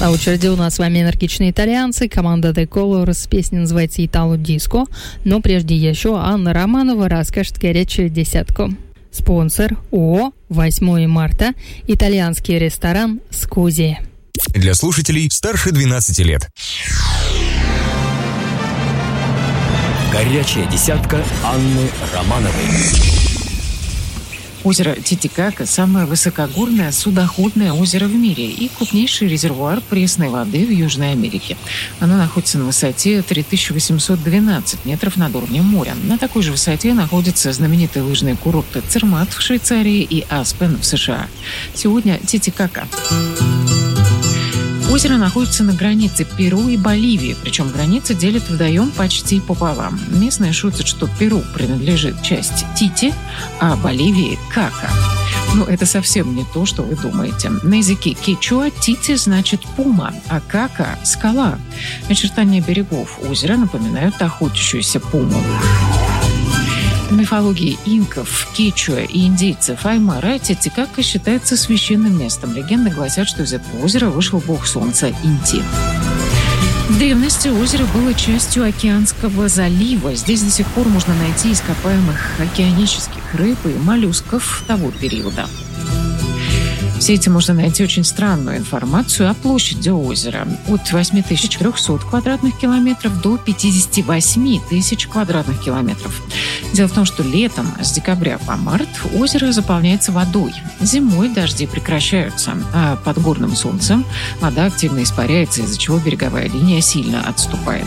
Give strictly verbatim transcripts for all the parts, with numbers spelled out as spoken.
На очереди у нас с вами энергичные итальянцы, команда The Colors, песня называется «Итало Диско», но прежде еще Анна Романова расскажет горячую десятку. Спонсор ООО «восьмое марта», итальянский ресторан «Скузи». Для слушателей старше двенадцати лет. Горячая десятка Анны Романовой. Озеро Титикака – самое высокогорное судоходное озеро в мире и крупнейший резервуар пресной воды в Южной Америке. Оно находится на высоте три тысячи восемьсот двенадцать метров над уровнем моря. На такой же высоте находятся знаменитые лыжные курорты Цермат в Швейцарии и Аспен в США. Сегодня Титикака. Озеро находится на границе Перу и Боливии, причем границы делят водоем почти пополам. Местные шутят, что Перу принадлежит часть Тити, а Боливии – Кака. Но это совсем не то, что вы думаете. На языке кечуа Тити значит пума, а Кака – скала. Очертания берегов озера напоминают охотящуюся пуму. В мифологии инков, кечуа и индейцев Аймара Титикака считается священным местом. Легенды гласят, что из этого озера вышел бог солнца Инти. В древности озеро было частью океанского залива. Здесь до сих пор можно найти ископаемых океанических рыб и моллюсков того периода. В сети можно найти очень странную информацию о площади озера. От восемь тысяч трехсот квадратных километров до пятьдесят восемь тысяч квадратных километров. Дело в том, что летом с декабря по март озеро заполняется водой. Зимой дожди прекращаются, а под горным солнцем вода активно испаряется, из-за чего береговая линия сильно отступает.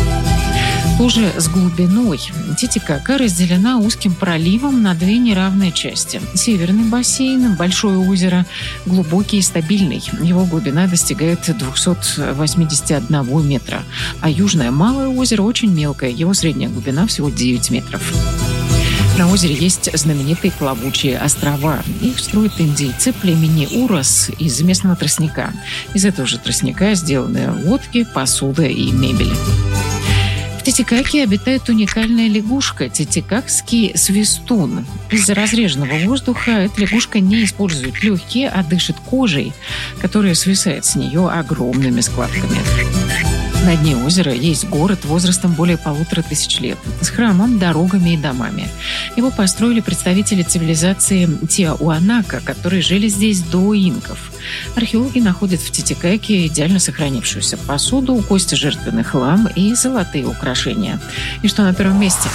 Тоже с глубиной. Титикака разделена узким проливом на две неравные части. Северный бассейн, большое озеро, глубокий и стабильный. Его глубина достигает двухсот восьмидесяти одного метра. А южное малое озеро очень мелкое. Его средняя глубина всего девять метров. На озере есть знаменитые плавучие острова. Их строят индейцы племени Урос из местного тростника. Из этого же тростника сделаны лодки, посуда и мебель. В Титикаке обитает уникальная лягушка – титикакский свистун. Из-за разреженного воздуха эта лягушка не использует легкие, а дышит кожей, которая свисает с нее огромными складками. На дне озера есть город возрастом более полутора тысяч лет, с храмом, дорогами и домами. Его построили представители цивилизации Тиауанака, которые жили здесь до инков. Археологи находят в Титикаке идеально сохранившуюся посуду, кости жертвенных лам и золотые украшения. И что на первом месте?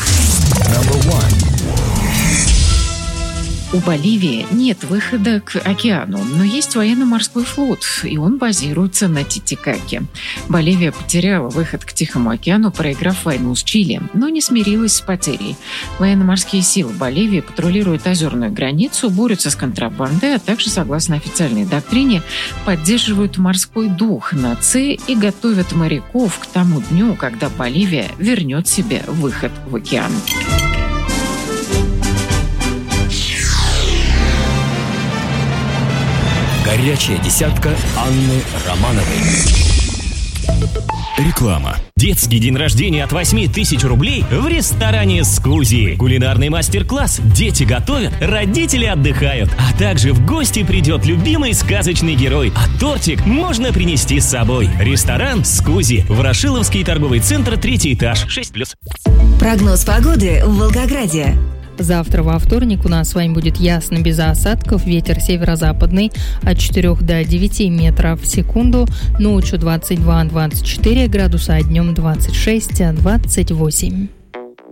У Боливии нет выхода к океану, но есть военно-морской флот, и он базируется на Титикаке. Боливия потеряла выход к Тихому океану, проиграв войну с Чили, но не смирилась с потерей. Военно-морские силы Боливии патрулируют озерную границу, борются с контрабандой, а также, согласно официальной доктрине, поддерживают морской дух нации и готовят моряков к тому дню, когда Боливия вернет себе выход в океан. Горячая десятка Анны Романовой. Реклама. Детский день рождения от восьми тысяч рублей в ресторане «Скузи». Кулинарный мастер-класс. Дети готовят, родители отдыхают. А также в гости придет любимый сказочный герой. А тортик можно принести с собой. Ресторан «Скузи». Ворошиловский торговый центр, третий этаж, шесть плюс. Прогноз погоды в Волгограде. Завтра во вторник у нас с вами будет ясно, без осадков, ветер северо-западный от четырёх до девяти метров в секунду, ночью двадцать два - двадцать четыре градуса, а днем двадцать шесть - двадцать восемь.